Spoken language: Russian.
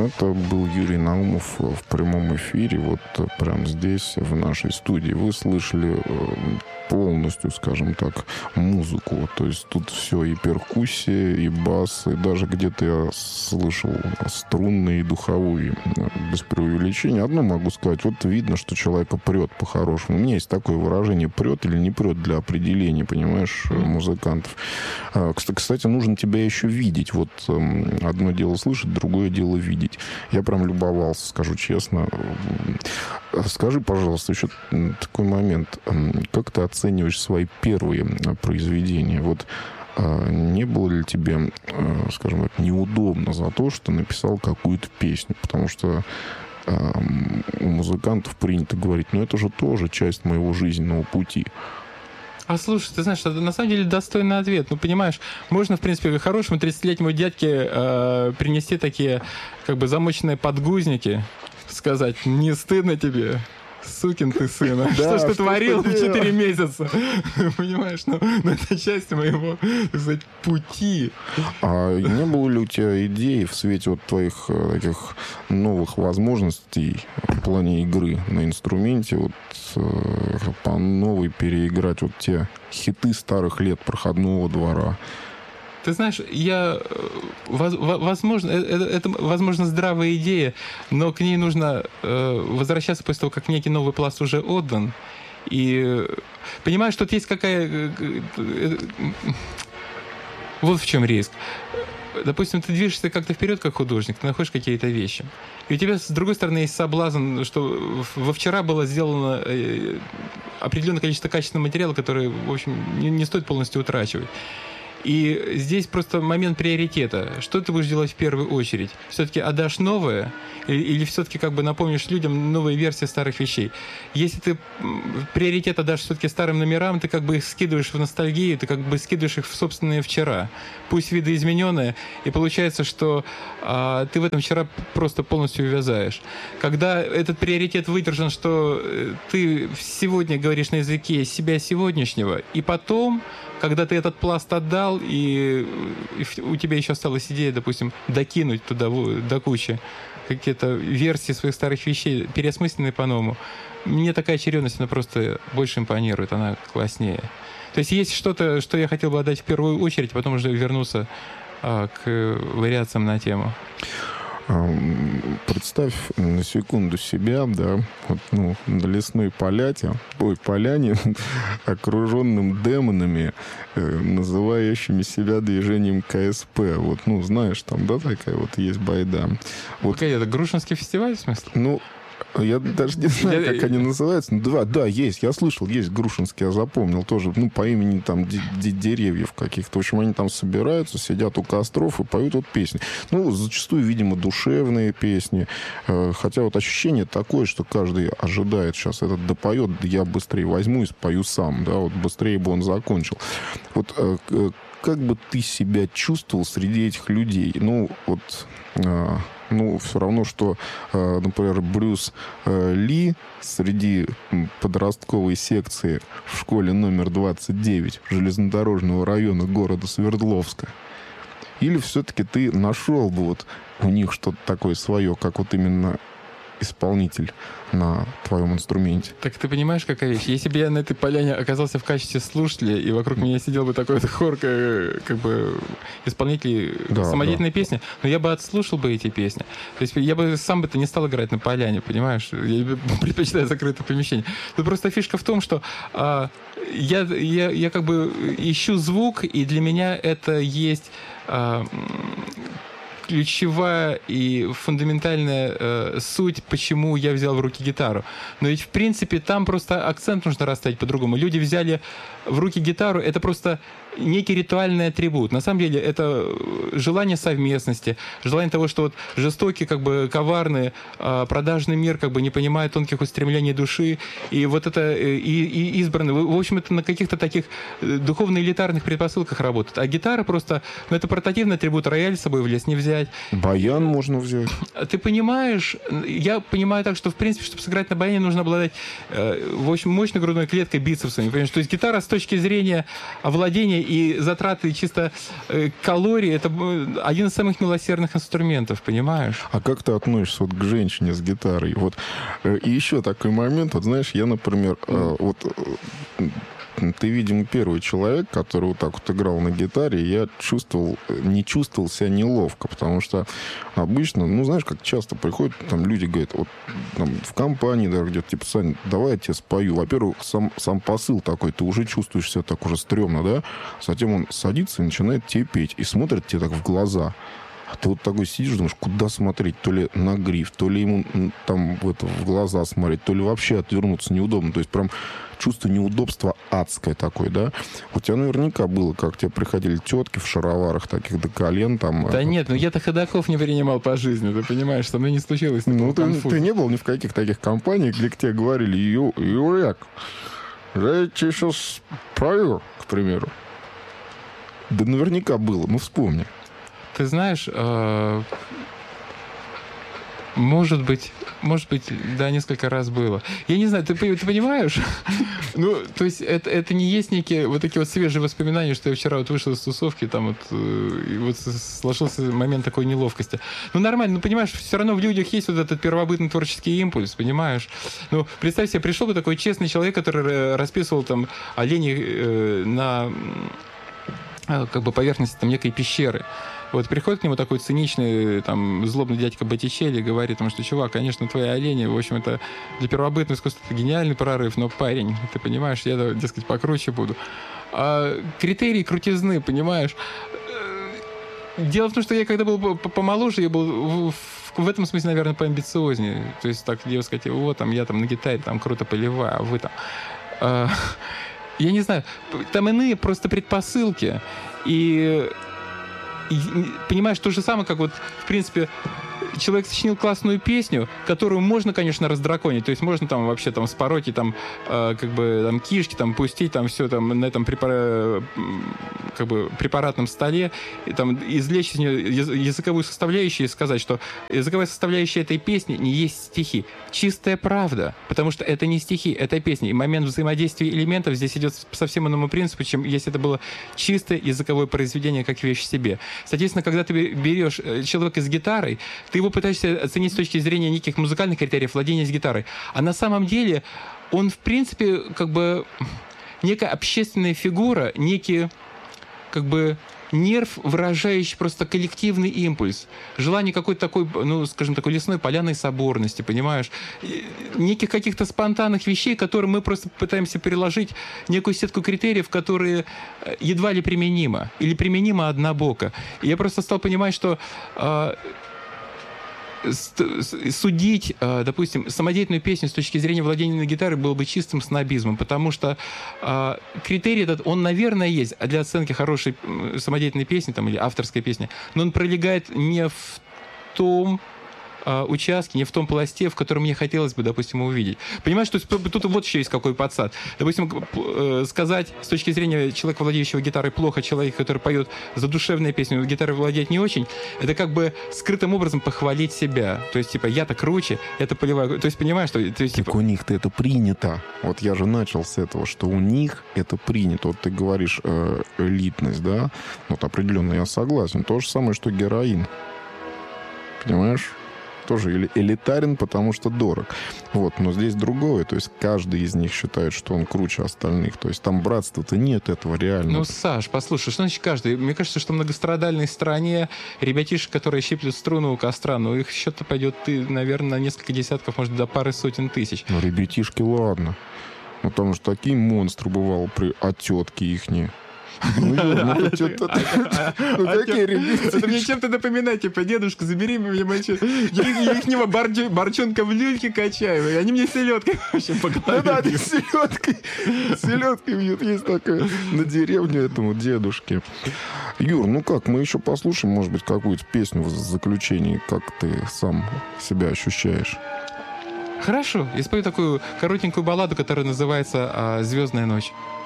Это был Юрий Наумов в прямом эфире, вот прямо здесь, в нашей студии. Вы слышали полностью, скажем так, музыку. То есть тут все и перкуссия, и бас, и даже где-то я слышал струнные и духовые, без преувеличения. Одно могу сказать, вот видно, что человека прет по-хорошему. У меня есть такое выражение: прет или не прет для определения, понимаешь, музыкантов. Кстати, нужно тебя еще видеть. Вот одно дело слышать, другое дело видеть. Я прям любовался, скажу честно. Скажи, пожалуйста, еще такой момент. Как ты оцениваешь свои первые произведения? Вот не было ли тебе, скажем так, неудобно за то, что написал какую-то песню? Потому что у музыкантов принято говорить, ну это же тоже часть моего жизненного пути. А слушай, ты знаешь, это на самом деле достойный ответ. Ну, понимаешь, можно, в принципе, хорошему 30-летнему дядьке принести такие, как бы, замоченные подгузники, сказать: не стыдно тебе? Сукин ты сын. Что ж ты творил в 4 месяца? Понимаешь, ну, это часть моего, так сказать, пути. А не было ли у тебя идеи в свете вот твоих таких новых возможностей в плане игры на инструменте вот по новой переиграть вот те хиты старых лет проходного двора? Ты знаешь, возможно, это, возможно, здравая идея, но к ней нужно возвращаться после того, как некий новый пласт уже отдан. И понимаешь, тут есть какая... Вот в чем риск. Допустим, ты движешься как-то вперед, как художник, ты находишь какие-то вещи. И у тебя, с другой стороны, есть соблазн, что во вчера было сделано определенное количество качественного материала, который, в общем, не стоит полностью утрачивать. И здесь просто момент приоритета. Что ты будешь делать в первую очередь? Все-таки отдашь новое? Или все-таки как бы напомнишь людям новые версии старых вещей? Если ты приоритет отдашь все-таки старым номерам, ты как бы их скидываешь в ностальгию, ты как бы скидываешь их в собственные вчера. Пусть видоизмененные. И получается, что ты в этом вчера просто полностью увязаешь. Когда этот приоритет выдержан, что ты сегодня говоришь на языке себя сегодняшнего, и потом, когда ты этот пласт отдал, и у тебя еще осталась идея, допустим, докинуть туда до кучи какие-то версии своих старых вещей, переосмысленные по-новому, мне такая очередность, она просто больше импонирует, она класснее. То есть есть что-то, что я хотел бы отдать в первую очередь, потом уже вернуться к вариациям на тему. Представь на секунду себя, да, вот, ну, на лесной поляне, окруженным демонами, называющими себя движением КСП. Вот, ну, знаешь, там, да, такая вот есть байда. Вот. Это Грушинский фестиваль, в смысле? Ну, я даже не знаю, как они называются. Ну, да, есть, я слышал, есть Грушинский, я запомнил тоже, ну, по имени там деревьев каких-то. В общем, они там собираются, сидят у костров и поют вот песни. Ну, зачастую, видимо, душевные песни. Хотя вот ощущение такое, что каждый ожидает, сейчас этот допоет, я быстрее возьму и спою сам, да, вот быстрее бы он закончил. Вот как бы ты себя чувствовал среди этих людей? Ну, вот... Ну, все равно, что, например, Брюс Ли среди подростковой секции в школе номер 29 железнодорожного района города Свердловска. Или все-таки ты нашел бы вот у них что-то такое свое, как вот именно исполнитель на твоем инструменте? Так ты понимаешь, какая вещь? Если бы я на этой поляне оказался в качестве слушателя, и вокруг меня сидел бы такой хор, как бы, исполнителей самодеятельной песни, но я бы отслушал бы эти песни. То есть я бы сам бы-то не стал играть на поляне, понимаешь? Я предпочитаю закрытое помещение. Тут просто фишка в том, что я как бы ищу звук, и для меня это есть... ключевая и фундаментальная суть, почему я взял в руки гитару. Но ведь, в принципе, там просто акцент нужно расставить по-другому. Люди взяли в руки гитару, это просто некий ритуальный атрибут. На самом деле, это желание совместности, желание того, что вот жестокий, как бы коварный, продажный мир как бы не понимает тонких устремлений души, и вот это и избранный. В общем, это на каких-то таких духовно-элитарных предпосылках работает. А гитара просто, ну, это портативный атрибут, рояль с собой в лес не взять, взять. Баян можно взять. Ты понимаешь, я понимаю так, что, в принципе, чтобы сыграть на баяне, нужно обладать, в общем, мощной грудной клеткой, бицепсами. Понимаешь? То есть гитара с точки зрения овладения и затраты чисто калорий, это один из самых милосердных инструментов, понимаешь? А как ты относишься вот к женщине с гитарой? Вот. И еще такой момент, вот знаешь, я, например, вот ты, видимо, первый человек, который вот так вот играл на гитаре, и я не чувствовал себя неловко, потому что обычно, ну, знаешь, как часто приходят, там люди говорят, вот там, в компании, да, где-то, типа, Сань, давай я тебе спою. Во-первых, сам посыл такой, ты уже чувствуешь себя так уже стрёмно, да? Затем он садится и начинает тебе петь, и смотрит тебе так в глаза. А ты вот такой сидишь, думаешь, куда смотреть? То ли на гриф, то ли ему там в глаза смотреть, то ли вообще отвернуться неудобно. То есть прям чувство неудобства адское такое, да? У тебя наверняка было, как тебе приходили тетки в шароварах таких до колен там. Да нет, ну я-то ходаков не принимал по жизни, ты понимаешь, что мне не случилось такого конфуза. Ты не был ни в каких таких компаниях, где к тебе говорили, Юрик, я тебе сейчас спою, к примеру. Да наверняка было, ну вспомни. Ты знаешь, может быть, да, несколько раз было. Я не знаю, ты понимаешь? Ну, то есть это не есть некие вот такие вот свежие воспоминания, что я вчера вот вышел из тусовки, там вот, и вот сложился момент такой неловкости. Ну, нормально, ну, понимаешь, все равно в людях есть вот этот первобытный творческий импульс, понимаешь? Ну, представь себе, пришел бы такой честный человек, который расписывал там оленей на как бы поверхности там некой пещеры. Вот приходит к нему такой циничный, там, злобный дядька Боттичелли и говорит ему, что, чувак, конечно, твои олени, в общем, это для первобытного искусства это гениальный прорыв, но, парень, ты понимаешь, я, дескать, покруче буду. А критерии крутизны, понимаешь? Дело в том, что я, когда был помоложе, я был в этом смысле, наверное, поамбициознее. То есть так, я сказать, вот, там, я там на гитаре там круто поливаю, а вы там... Я не знаю, там иные просто предпосылки. И понимаешь, то же самое, как вот, в принципе, человек сочинил классную песню, которую можно, конечно, раздраконить. То есть можно там вообще там спороть и там как бы там кишки там пустить, там все там на этом как бы препаратном столе, и там извлечь из нее языковую составляющую и сказать, что языковая составляющая этой песни не есть стихи. Чистая правда, потому что это не стихи, это песни. И момент взаимодействия элементов здесь идет по совсем иному принципу, чем если это было чистое языковое произведение как вещь в себе. Соответственно, когда ты берешь человека с гитарой, ты его пытаешься оценить с точки зрения неких музыкальных критериев владения с гитарой. А на самом деле он, в принципе, как бы некая общественная фигура, некий как бы нерв, выражающий просто коллективный импульс. Желание какой-то такой, ну, скажем, такой лесной поляной соборности, понимаешь? Неких каких-то спонтанных вещей, которые мы просто пытаемся переложить некую сетку критериев, которые едва ли применимы. Или применимы однобоко. И я просто стал понимать, что судить, допустим, самодеятельную песню с точки зрения владения на гитаре было бы чистым снобизмом, потому что критерий этот, он, наверное, есть для оценки хорошей самодеятельной песни там, или авторской песни, но он пролегает не в том участке, не в том пласте, в котором мне хотелось бы, допустим, увидеть. Понимаешь, что тут вот еще есть какой подсад. Допустим, сказать с точки зрения человека, владеющего гитарой, плохо человека, который поет задушевные песни, но гитарой владеет не очень, это как бы скрытым образом похвалить себя. То есть, типа, я-то круче, я-то поливаю. То есть, понимаешь, что... То есть, так типа... у них-то это принято. Вот я же начал с этого, что у них это принято. Вот ты говоришь элитность, да? Вот определенно я согласен. То же самое, что героин. Понимаешь? Тоже элитарен, потому что дорог. Вот, но здесь другое. То есть каждый из них считает, что он круче остальных. То есть там братства-то нет этого реально. Ну, Саш, послушай, что значит каждый? Мне кажется, что в многострадальной стране ребятишек, которые щиплют струну у костра, ну, их счет-то пойдет, наверное, на несколько десятков, может, до пары сотен тысяч. Ну, ребятишки, ладно. Ну, потому что такие монстры бывало а тетки ихние. Ну, какие ребята? Это мне чем-то напоминает, типа, дедушка, забери меня мочу. Я ихнего борчонка в люльке качаю, и они мне селедкой вообще по голове. Да, селедкой бьют. Есть такое на деревню этому дедушке. Юр, ну как, мы еще послушаем, может быть, какую-то песню в заключении, как ты сам себя ощущаешь. Хорошо, я спою такую коротенькую балладу, которая называется «Звездная ночь».